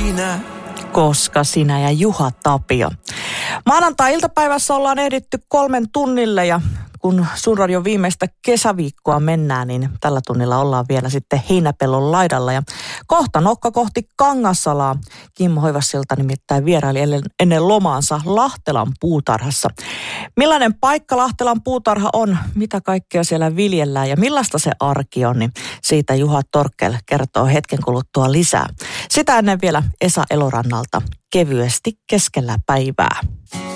Koska sinä ja Juha Tapio. Maanantai-iltapäivässä ollaan ehditty 3 tunnille ja kun Sun Radion viimeistä kesäviikkoa mennään, niin tällä tunnilla ollaan vielä sitten Heinäpellon laidalla. Ja kohta nokka kohti Kangasalaa. Kimmo Hoivassilta nimittäin vieraili ennen lomaansa Lahtelan puutarhassa. Millainen paikka Lahtelan puutarha on, mitä kaikkea siellä viljellään ja millaista se arki on, niin siitä Juha Torkkel kertoo hetken kuluttua lisää. Sitä ennen vielä Esa Elorannalta kevyesti keskellä päivää.